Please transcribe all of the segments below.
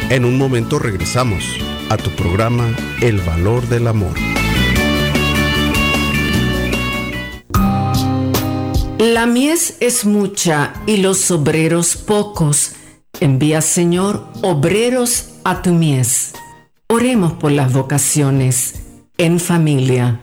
En un momento regresamos a tu programa El Valor del Amor. La mies es mucha y los obreros pocos. Envía, Señor, obreros a tu mies. Oremos por las vocaciones en familia.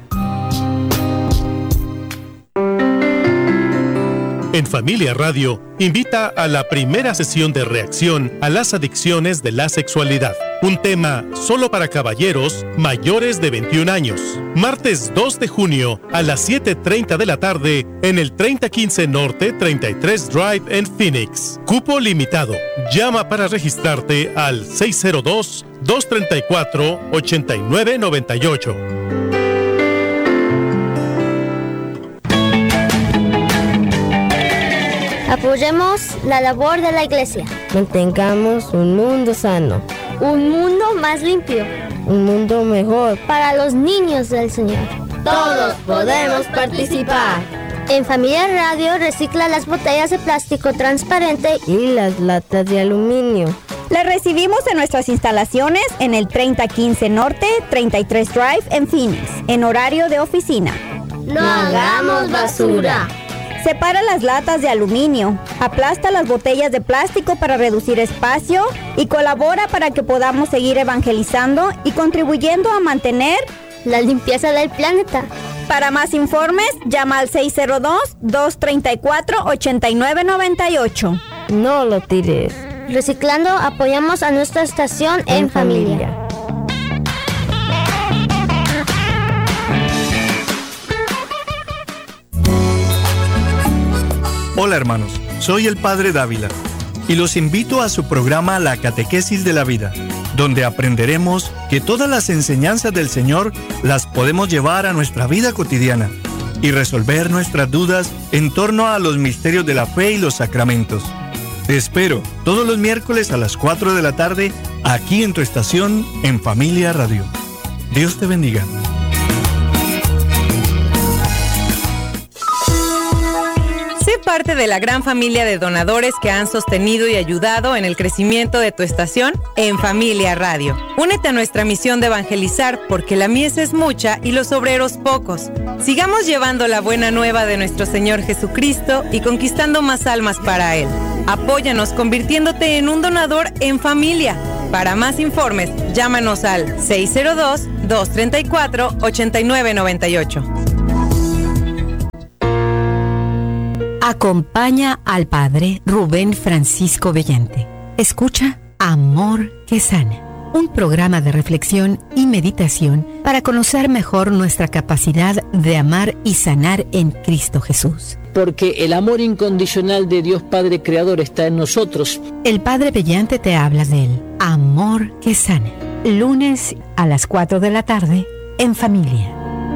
En Familia Radio, invita a la primera sesión de reacción a las adicciones de la sexualidad. Un tema solo para caballeros mayores de 21 años. Martes 2 de junio a las 7:30 de la tarde en el 3015 Norte 33 Drive en Phoenix. Cupo limitado. Llama para registrarte al 602-234-8998. Apoyemos la labor de la Iglesia. Mantengamos un mundo sano. Un mundo más limpio. Un mundo mejor. Para los niños del Señor. Todos podemos participar. En Familia Radio recicla las botellas de plástico transparente y las latas de aluminio. Las recibimos en nuestras instalaciones en el 3015 Norte 33 Drive en Phoenix, en horario de oficina. No hagamos basura. Separa las latas de aluminio, aplasta las botellas de plástico para reducir espacio y colabora para que podamos seguir evangelizando y contribuyendo a mantener la limpieza del planeta. Para más informes, llama al 602-234-8998. No lo tires. Reciclando, apoyamos a nuestra estación en familia. Hola hermanos, soy el Padre Dávila y los invito a su programa La Catequesis de la Vida, donde aprenderemos que todas las enseñanzas del Señor las podemos llevar a nuestra vida cotidiana y resolver nuestras dudas en torno a los misterios de la fe y los sacramentos. Te espero todos los miércoles a las 4 de la tarde aquí en tu estación en Familia Radio. Dios te bendiga. Sé parte de la gran familia de donadores que han sostenido y ayudado en el crecimiento de tu estación en Familia Radio. Únete a nuestra misión de evangelizar porque la mies es mucha y los obreros pocos. Sigamos llevando la buena nueva de nuestro Señor Jesucristo y conquistando más almas para Él. Apóyanos convirtiéndote en un donador en familia. Para más informes, llámanos al 602-234-8998. Acompaña al Padre Rubén Francisco Bellante. Escucha Amor que Sana, un programa de reflexión y meditación para conocer mejor nuestra capacidad de amar y sanar en Cristo Jesús. Porque el amor incondicional de Dios Padre Creador está en nosotros. El Padre Bellante te habla del Amor que Sana, lunes a las 4 de la tarde en familia.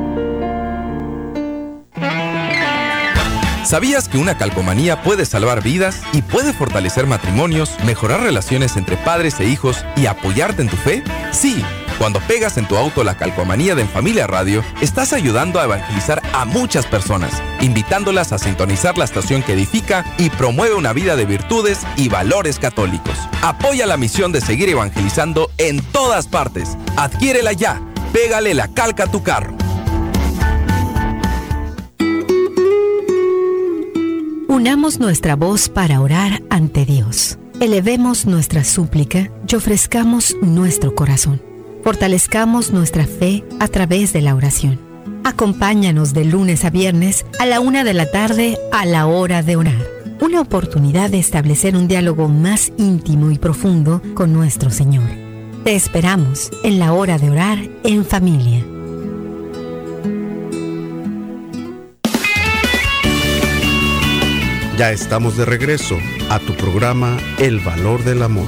¿Sabías que una calcomanía puede salvar vidas y puede fortalecer matrimonios, mejorar relaciones entre padres e hijos y apoyarte en tu fe? Sí, cuando pegas en tu auto la calcomanía de En Familia Radio, estás ayudando a evangelizar a muchas personas, invitándolas a sintonizar la estación que edifica y promueve una vida de virtudes y valores católicos. Apoya la misión de seguir evangelizando en todas partes. Adquiérela ya. Pégale la calca a tu carro. Unamos nuestra voz para orar ante Dios. Elevemos nuestra súplica y ofrezcamos nuestro corazón. Fortalezcamos nuestra fe a través de la oración. Acompáñanos de lunes a viernes a la 1 de la tarde a la hora de orar. Una oportunidad de establecer un diálogo más íntimo y profundo con nuestro Señor. Te esperamos en la hora de orar en familia. Ya estamos de regreso a tu programa El Valor del Amor.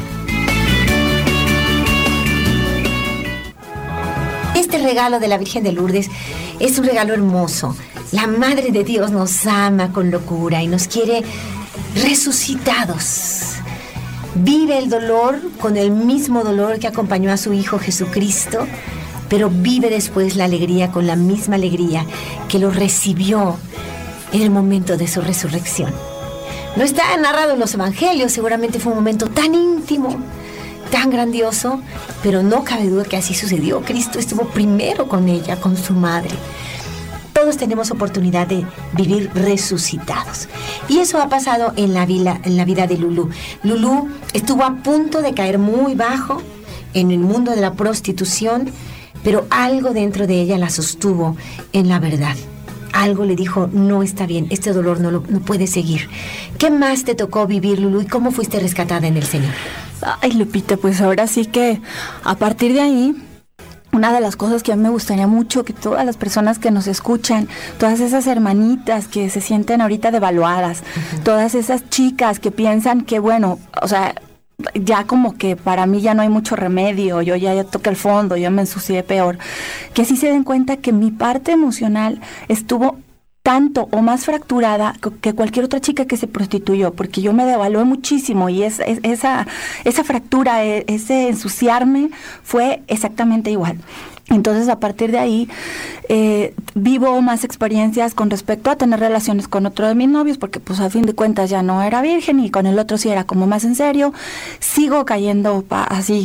Este regalo de la Virgen de Lourdes es un regalo hermoso. La Madre de Dios nos ama con locura y nos quiere resucitados. Vive el dolor con el mismo dolor que acompañó a su Hijo Jesucristo, pero vive después la alegría con la misma alegría que lo recibió en el momento de su resurrección. No está narrado en los evangelios, seguramente fue un momento tan íntimo, tan grandioso, pero no cabe duda que así sucedió. Cristo estuvo primero con ella, con su madre. Todos tenemos oportunidad de vivir resucitados. Y eso ha pasado en la vida de Lulú. Lulú estuvo a punto de caer muy bajo en el mundo de la prostitución, pero algo dentro de ella la sostuvo en la verdad. Algo le dijo, no está bien, este dolor no puede seguir. ¿Qué más te tocó vivir, Lulú, y cómo fuiste rescatada en el Señor? Ay, Lupita, pues ahora sí que a partir de ahí, una de las cosas que a mí me gustaría mucho que todas las personas que nos escuchan, todas esas hermanitas que se sienten ahorita devaluadas, todas esas chicas que piensan que, bueno, o sea, ya como que para mí ya no hay mucho remedio, yo ya toqué el fondo, yo me ensucié peor, que sí se den cuenta que mi parte emocional estuvo tanto o más fracturada que cualquier otra chica que se prostituyó, porque yo me devalué muchísimo y esa fractura, ese ensuciarme fue exactamente igual. Entonces, a partir de ahí, vivo más experiencias con respecto a tener relaciones con otro de mis novios, porque pues a fin de cuentas ya no era virgen y con el otro sí era como más en serio. Sigo cayendo así,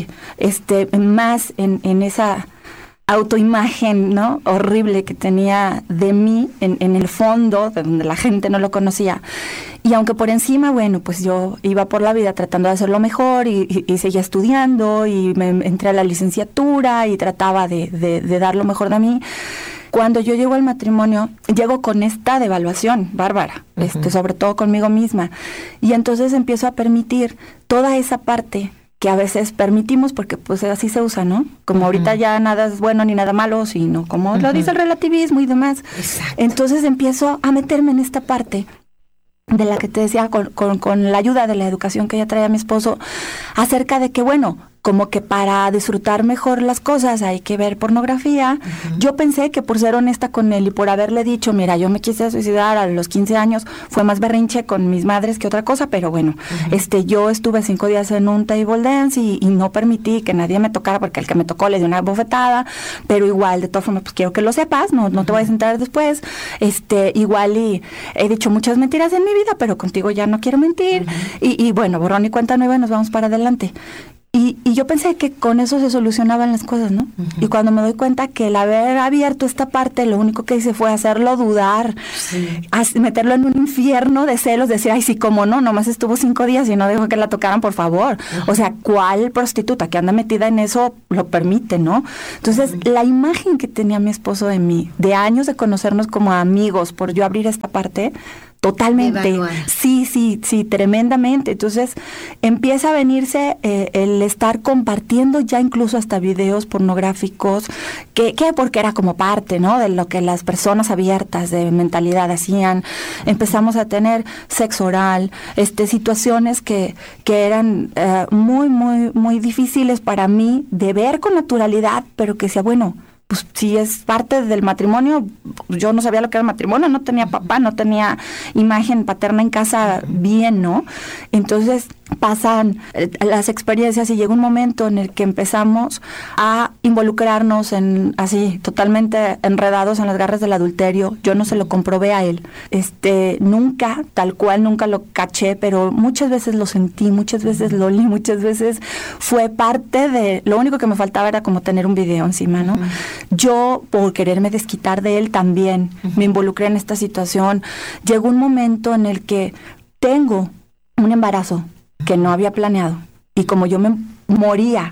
más en esa autoimagen, ¿no? Horrible que tenía de mí en el fondo, de donde la gente no lo conocía. Y aunque por encima, bueno, pues yo iba por la vida tratando de hacerlo mejor y seguía estudiando y me entré a la licenciatura y trataba de dar lo mejor de mí. Cuando yo llego al matrimonio, llego con esta devaluación bárbara, sobre todo conmigo misma. Y entonces empiezo a permitir toda esa parte que a veces permitimos porque pues así se usa, ¿no? Como ahorita ya nada es bueno ni nada malo, sino como lo dice el relativismo y demás. Exacto. Entonces empiezo a meterme en esta parte de la que te decía con la ayuda de la educación que ya traía mi esposo, acerca de que, bueno, como que para disfrutar mejor las cosas hay que ver pornografía. Yo pensé que por ser honesta con él y por haberle dicho, mira, yo me quise suicidar a los 15 años, fue más berrinche con mis madres que otra cosa, pero bueno, yo estuve 5 días en un table dance y no permití que nadie me tocara porque el que me tocó le dio una bofetada, pero igual, de todas formas, pues quiero que lo sepas, no te vayas a enterar después, igual y he dicho muchas mentiras en mi vida, pero contigo ya no quiero mentir, y bueno, borrón y cuenta nueva y nos vamos para adelante. Y yo pensé que con eso se solucionaban las cosas, ¿no? Y cuando me doy cuenta que el haber abierto esta parte, lo único que hice fue hacerlo dudar, meterlo en un infierno de celos, decir, ay, sí, cómo no, nomás estuvo 5 días y no dejó que la tocaran, por favor. O sea, ¿cuál prostituta que anda metida en eso lo permite, no? Entonces, la imagen que tenía mi esposo de mí, de años de conocernos como amigos, por yo abrir esta parte, totalmente, sí, tremendamente. Entonces empieza a venirse el estar compartiendo ya incluso hasta videos pornográficos, que porque era como parte, ¿no?, de lo que las personas abiertas de mentalidad hacían. Empezamos a tener sexo oral, situaciones que eran muy, muy, muy difíciles para mí de ver con naturalidad, pero que decía, bueno, pues si es parte del matrimonio, yo no sabía lo que era el matrimonio, no tenía papá, no tenía imagen paterna en casa bien, ¿no? Entonces pasan las experiencias y llega un momento en el que empezamos a involucrarnos así, totalmente enredados en las garras del adulterio. Yo no se lo comprobé a él, nunca, tal cual, nunca lo caché, pero muchas veces lo sentí, muchas veces lo olí, muchas veces fue parte de, lo único que me faltaba era como tener un video encima, ¿no? Yo, por quererme desquitar de él también, me involucré en esta situación. Llegó un momento en el que tengo un embarazo que no había planeado. Y como yo me moría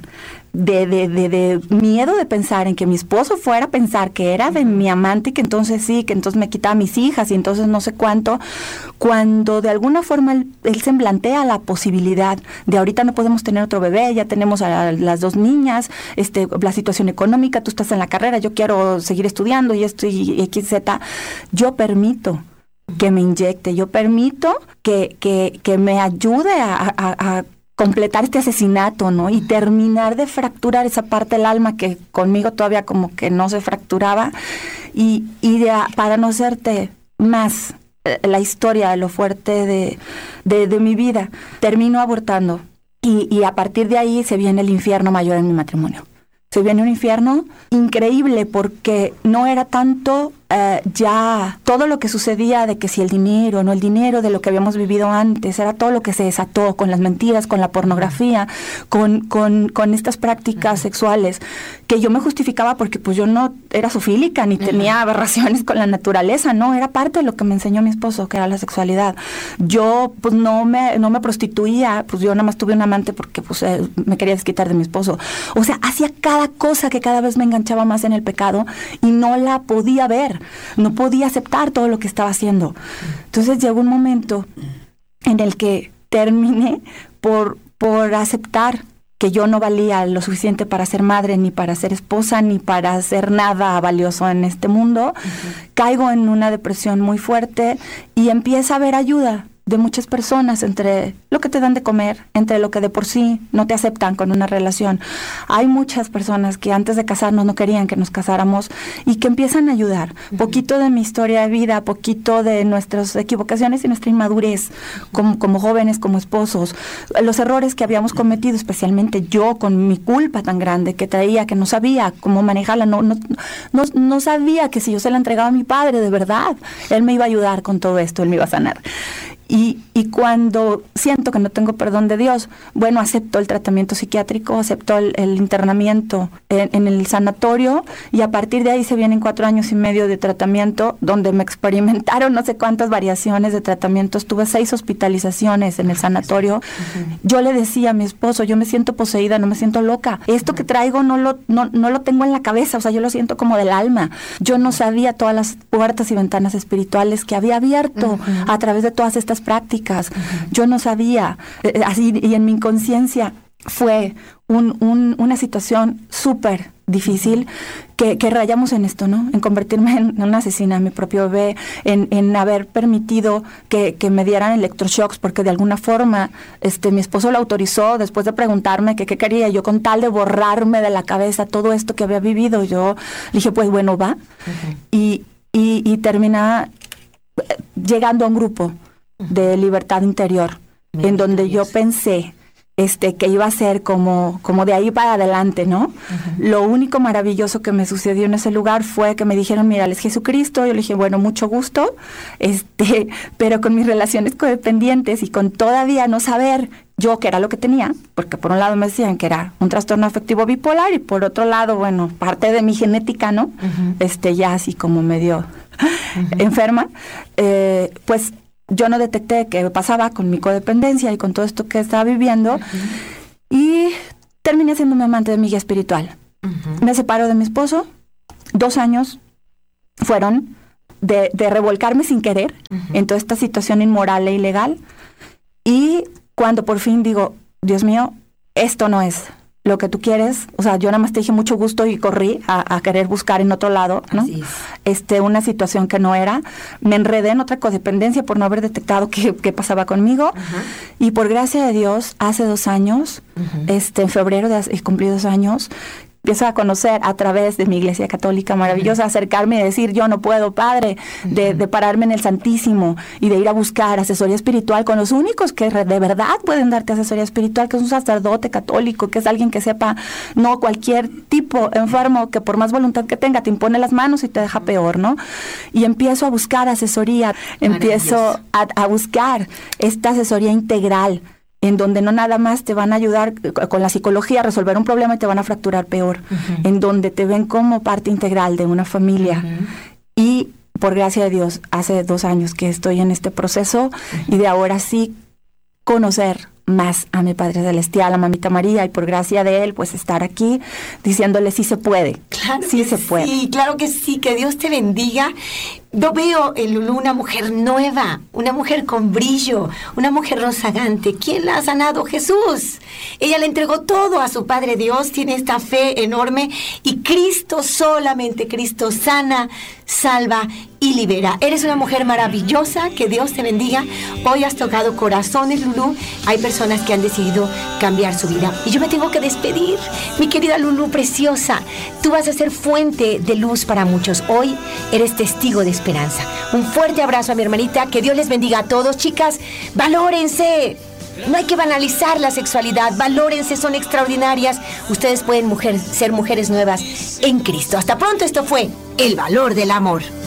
de miedo de pensar en que mi esposo fuera a pensar que era de mi amante y que entonces sí, que entonces me quitaba a mis hijas y entonces no sé cuánto, cuando de alguna forma él se plantea la posibilidad de ahorita no podemos tener otro bebé, ya tenemos a las 2 niñas, la situación económica, tú estás en la carrera, yo quiero seguir estudiando y esto y XZ, yo permito que me inyecte, yo permito que me ayude a completar este asesinato, ¿no? Y terminar de fracturar esa parte del alma que conmigo todavía como que no se fracturaba y para no hacerte más la historia de lo fuerte de mi vida, termino abortando y a partir de ahí se viene el infierno mayor en mi matrimonio. Se viene un infierno increíble porque no era tanto ya todo lo que sucedía de que si el dinero, no el dinero de lo que habíamos vivido antes, era todo lo que se desató con las mentiras, con la pornografía, con estas prácticas sexuales, que yo me justificaba porque pues yo no era zoofílica ni tenía aberraciones con la naturaleza, no, era parte de lo que me enseñó mi esposo, que era la sexualidad. Yo pues no me prostituía, pues yo nada más tuve un amante porque pues me quería desquitar de mi esposo. O sea, hacía cada cosa que cada vez me enganchaba más en el pecado y no la podía ver, no podía aceptar todo lo que estaba haciendo. Entonces llegó un momento en el que terminé por aceptar que yo no valía lo suficiente para ser madre, ni para ser esposa, ni para hacer nada valioso en este mundo. Caigo en una depresión muy fuerte y empieza a haber ayuda de muchas personas, entre lo que te dan de comer, entre lo que de por sí no te aceptan con una relación. Hay muchas personas que antes de casarnos no querían que nos casáramos y que empiezan a ayudar. Poquito de mi historia de vida, poquito de nuestras equivocaciones y nuestra inmadurez como jóvenes, como esposos, los errores que habíamos cometido, especialmente yo con mi culpa tan grande que traía, que no sabía cómo manejarla, no sabía que si yo se la entregaba a mi padre de verdad, él me iba a ayudar con todo esto, él me iba a sanar. Y cuando siento que no tengo perdón de Dios, bueno, acepto el tratamiento psiquiátrico, acepto el internamiento en el sanatorio, y a partir de ahí se vienen 4 años y medio de tratamiento donde me experimentaron no sé cuántas variaciones de tratamientos. Tuve 6 hospitalizaciones en el sanatorio. Yo le decía a mi esposo, yo me siento poseída, no me siento loca. Esto que traigo no lo tengo en la cabeza, o sea, yo lo siento como del alma. Yo no sabía todas las puertas y ventanas espirituales que había abierto a través de todas estas prácticas. Yo no sabía, así, y en mi inconsciencia fue una situación súper difícil que rayamos en esto, ¿no? En convertirme en una asesina, mi propio bebé, en haber permitido que me dieran electroshocks, porque de alguna forma mi esposo lo autorizó después de preguntarme qué quería. Yo, con tal de borrarme de la cabeza todo esto que había vivido, yo dije, pues bueno, va. Y termina llegando a un grupo de libertad interior, en donde yo pensé que iba a ser como de ahí para adelante, ¿no? Lo único maravilloso que me sucedió en ese lugar fue que me dijeron, mira, es Jesucristo. Yo le dije, bueno, mucho gusto, pero con mis relaciones codependientes y con todavía no saber yo qué era lo que tenía, porque por un lado me decían que era un trastorno afectivo bipolar y por otro lado, bueno, parte de mi genética, ¿no? Ya así como medio enferma, pues yo no detecté qué pasaba con mi codependencia y con todo esto que estaba viviendo, y terminé siendo mi amante de mi guía espiritual. Me separo de mi esposo. 2 años fueron de revolcarme sin querer en toda esta situación inmoral e ilegal, y cuando por fin digo, Dios mío, esto no es lo que tú quieres, o sea, yo nada más te dije mucho gusto y corrí a querer buscar en otro lado, ¿no? Una situación que no era. Me enredé en otra codependencia por no haber detectado qué pasaba conmigo. Y por gracia de Dios, hace 2 años, en febrero cumplí 2 años, empiezo a conocer a través de mi iglesia católica maravillosa, acercarme y decir, yo no puedo, Padre, de pararme en el Santísimo y de ir a buscar asesoría espiritual con los únicos que de verdad pueden darte asesoría espiritual, que es un sacerdote católico, que es alguien que sepa, no cualquier tipo enfermo que por más voluntad que tenga te impone las manos y te deja peor, ¿no? Y empiezo a buscar asesoría, empiezo a buscar esta asesoría integral, en donde no nada más te van a ayudar con la psicología a resolver un problema y te van a fracturar peor, en donde te ven como parte integral de una familia. Y por gracia de Dios, hace 2 años que estoy en este proceso, y de ahora sí conocer más a mi Padre Celestial, a Mamita María, y por gracia de Él, pues estar aquí diciéndole sí se puede. Claro, sí se puede. Sí, claro que sí, que Dios te bendiga. Yo veo en Lulú una mujer nueva, una mujer con brillo, una mujer rozagante. ¿Quién la ha sanado? Jesús. Ella le entregó todo a su Padre Dios, tiene esta fe enorme, y Cristo, solamente Cristo, sana, salva y libera. Eres una mujer maravillosa, que Dios te bendiga. Hoy has tocado corazones, Lulú. Hay personas que han decidido cambiar su vida. Y yo me tengo que despedir. Mi querida Lulú preciosa, tú vas a ser fuente de luz para muchos. Hoy eres testigo de esperanza. Un fuerte abrazo a mi hermanita. Que Dios les bendiga a todos, chicas. Valórense. No hay que banalizar la sexualidad. Valórense, son extraordinarias. Ustedes pueden ser mujeres nuevas en Cristo. Hasta pronto. Esto fue El Valor del Amor.